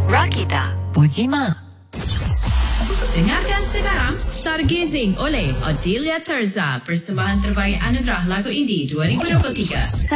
Rakita Pujima. Dengarkan sekarang Stargazing oleh Odelia Terza, persembahan terbaik anugerah lagu indie 2023.